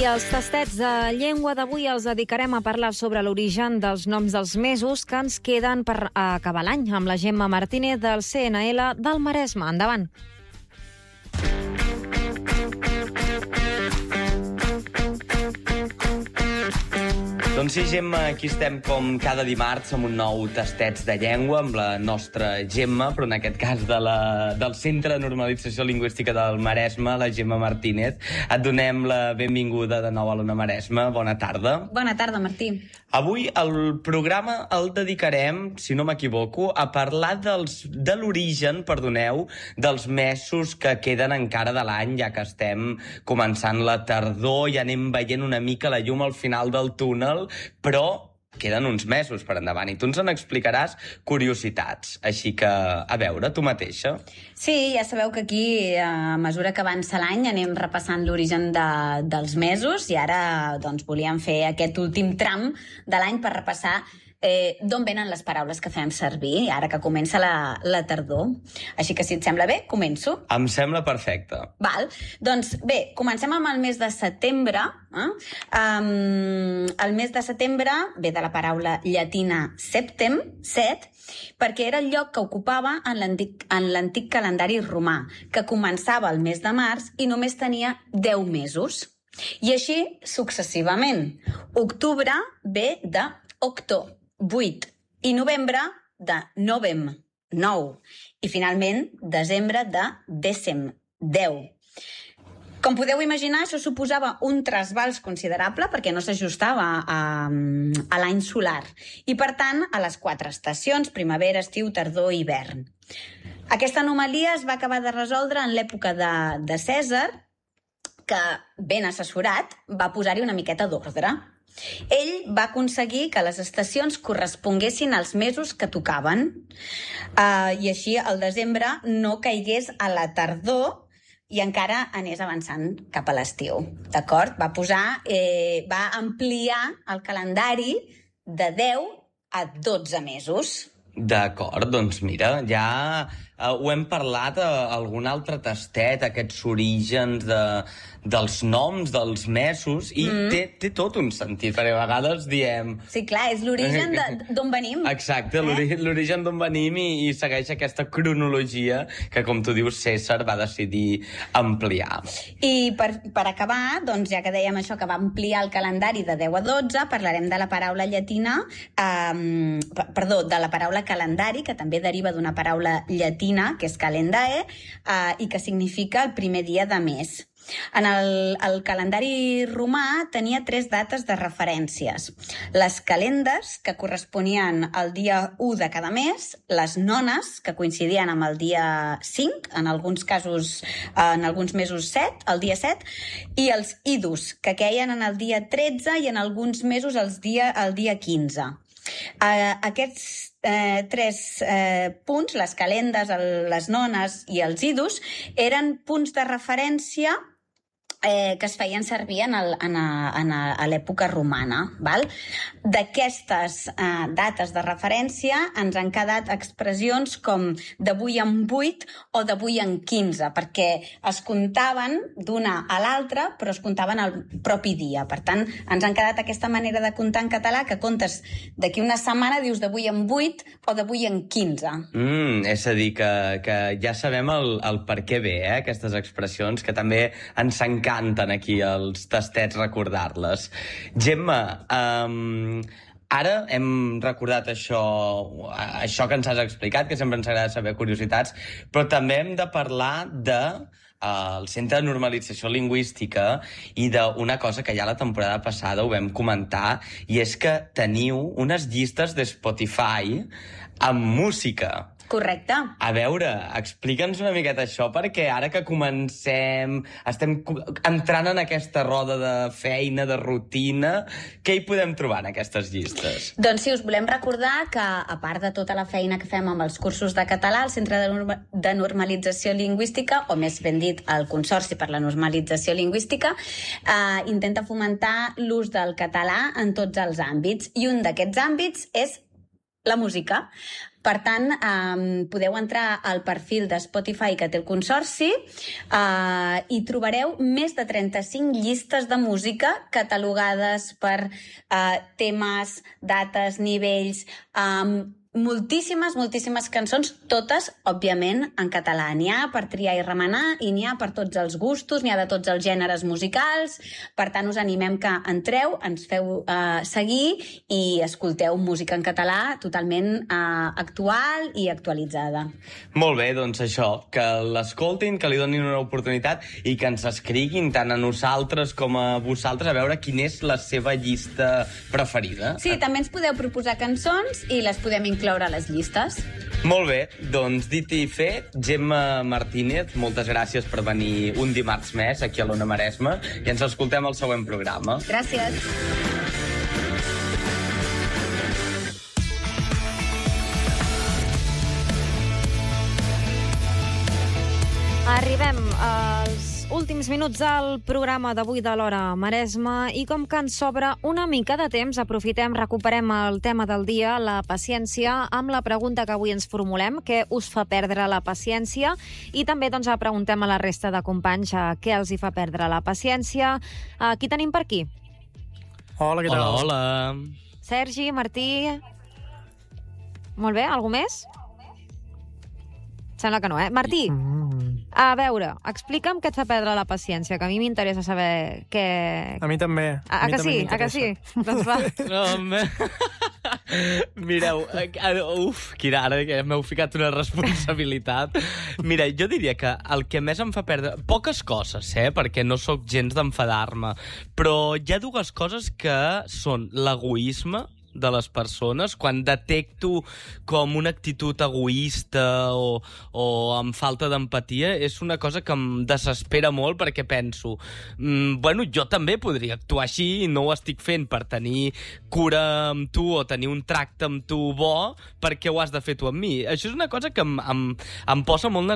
I els tastets de llengua d'avui els dedicarem a parlar sobre l'origen dels noms dels mesos que ens queden per acabar l'any amb la Gemma Martínez del CNL del Maresme. Endavant. Doncs sí, Gemma, aquí estem com cada dimarts amb un nou tastets de llengua amb la nostra Gemma, però en aquest cas del Centre de Normalització Lingüística del Maresme, la Gemma Martínez. Et donem la benvinguda de nou a l'Ona Maresme. Bona tarda. Bona tarda, Martí. Avui el programa el dedicarem, si no m'equivoco, a parlar de l'origen, dels mesos que queden encara de l'any, ja que estem començant la tardor i anem veient una mica la llum al final del túnel, però queden uns mesos per endavant i tu ens en explicaràs curiositats. Així que, a veure, tu mateixa. Sí, ja sabeu que aquí, a mesura que avança l'any, anem repassant l'origen dels mesos i ara doncs, volíem fer aquest últim tram de l'any per repassar d'on venen les paraules que fem servir, ara que comença la tardor. Així que, si et sembla bé, començo. Em sembla perfecte. Val. Doncs bé, comencem amb el mes de setembre. El mes de setembre ve de la paraula llatina septem, set, perquè era el lloc que ocupava en l'antic calendari romà, que començava el mes de març i només tenia 10 mesos. I així successivament. Octubre ve de octo, 8, i novembre de novem, 9, i finalment desembre de dècem, 10. Com podeu imaginar, això suposava un trasbals considerable perquè no s'ajustava a l'any solar i, per tant, a les 4 estacions, primavera, estiu, tardor i hivern. Aquesta anomalia es va acabar de resoldre en l'època de Cèsar, que, ben assessorat, va posar-hi una miqueta d'ordre. Ell va aconseguir que les estacions corresponguessin als mesos que tocaven i així el desembre no caigués a la tardor i encara anés avançant cap a l'estiu. D'acord? Va ampliar el calendari de 10 a 12 mesos. D'acord, doncs mira, ja ho hem parlat a algun altre tastet, aquests orígens dels noms, dels mesos, i té tot un sentit, perquè a vegades diem... Sí, clar, és l'origen d'on venim. Exacte, l'origen d'on venim i segueix aquesta cronologia que, com tu dius, Cèsar va decidir ampliar. I per acabar, doncs, ja que dèiem això, que va ampliar el calendari de 10 a 12, parlarem de la paraula llatina, de la paraula calendari, que també deriva d'una paraula llatina, que és calendae, i que significa el primer dia de mes. En el calendari romà tenia 3 dates de referències. Les calendes, que corresponien al dia 1 de cada mes, les nones, que coincidien amb el dia 5, en alguns casos, en alguns mesos 7, el dia 7, i els idus, que queien en el dia 13 i en alguns mesos el dia 15. Aquests 3 punts, les calendes, les nones i els idus, eren punts de referència que es feien servir a l'època romana. Val? D'aquestes dates de referència ens han quedat expressions com d'avui en 8 o d'avui en 15, perquè es comptaven d'una a l'altra, però es comptaven el propi dia. Per tant, ens han quedat aquesta manera de comptar en català que comptes d'aquí una setmana, dius d'avui en 8 o d'avui en 15. És a dir, que ja sabem el per què ve, aquestes expressions, que també ens encanten aquí als tastets recordar-les. Gemma, ara hem recordat això que ens has explicat, que sempre ens agrada saber curiositats, però també hem de parlar del Centre de Normalització Lingüística i d'una cosa que ja la temporada passada ho vam comentar, i és que teniu unes llistes de Spotify amb música. Correcte. A veure, explica'ns una miqueta això, perquè ara que comencem, estem entrant en aquesta roda de feina, de rutina, què hi podem trobar en aquestes llistes? Doncs sí, us volem recordar que, a part de tota la feina que fem amb els cursos de català, el Centre de Normalització Lingüística, o més ben dit, el Consorci per la Normalització Lingüística, intenta fomentar l'ús del català en tots els àmbits, i un d'aquests àmbits és la música. Per tant, podeu entrar al perfil de Spotify que té el Consorci i trobareu més de 35 llistes de música catalogades per temes, dates, nivells, moltíssimes cançons, totes, òbviament, en català. N'hi ha per triar i remenar i n'hi ha per tots els gustos, n'hi ha de tots els gèneres musicals. Per tant, us animem que entreu, ens feu seguir i escolteu música en català totalment actual i actualitzada. Molt bé, doncs això, que l'escoltin, que li donin una oportunitat i que ens escriguin tant a nosaltres com a vosaltres a veure quina és la seva llista preferida. Sí, també ens podeu proposar cançons i les podem incloure a les llistes. Molt bé, doncs dit i fet, Gemma Martínez, moltes gràcies per venir un dimarts més aquí a l'Ona Maresma i ens escoltem al següent programa. Gràcies. Arribem als últims minuts del programa d'avui de l'Hora Maresma i com que ens sobra una mica de temps, recuperem el tema del dia, la paciència, amb la pregunta que avui ens formulem, què us fa perdre la paciència? I també preguntem a la resta de companys què els hi fa perdre la paciència. Qui tenim per aquí? Hola, què tal? Hola. Sergi, Martí... Molt bé, algú més? Sembla que no, eh? Martí, a veure, explica'm què et fa perdre la paciència, que a mi m'interessa saber què... A mi també. A que sí? A que sí? Doncs va. No, mireu, quina, ara que m'heu ficat una responsabilitat. Mira, jo diria que el que més em fa perdre... Poques coses, perquè no sóc gens d'enfadar-me, però hi ha dues coses que són l'egoisme de les persones, quan detecto com una actitud egoista o amb falta d'empatia, és una cosa que em desespera molt perquè penso, bueno, jo també podria actuar així i no ho estic fent per tenir cura amb tu o tenir un tracte amb tu bo, perquè ho has de fer tu amb mi. Això és una cosa que em posa molt